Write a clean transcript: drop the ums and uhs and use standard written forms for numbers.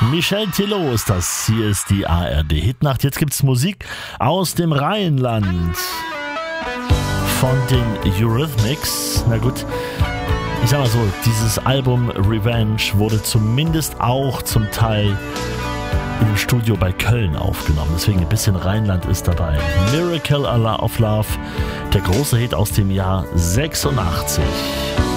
Michel Thillot ist das. Hier ist die ARD Hitnacht. Jetzt gibt's Musik aus dem Rheinland von den Eurythmics. Na gut, ich sag mal so, dieses Album Revenge wurde zumindest auch zum Teil im Studio bei Köln aufgenommen. Deswegen ein bisschen Rheinland ist dabei. Miracle of Love, der große Hit aus dem Jahr 86.